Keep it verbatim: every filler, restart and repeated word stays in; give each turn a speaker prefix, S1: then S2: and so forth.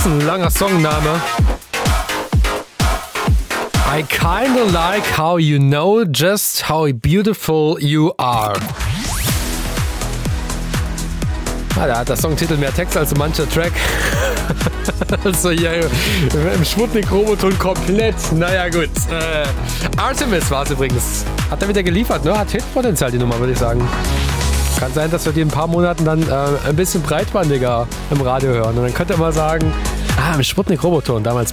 S1: ein langer Songname. I kinda like how you know just how beautiful you are. Ah, da hat der Songtitel mehr Text als so mancher Track. Also hier im Sputnik-Roboton komplett. Naja gut. Äh, Artemis war es übrigens. Hat er wieder geliefert, ne? Hat Hitpotenzial die Nummer, würde ich sagen. Kann sein, dass wir die in ein paar Monaten dann äh, ein bisschen breitbandiger im Radio hören. Und dann könnt ihr mal sagen, ah, im Sputnik-Roboton damals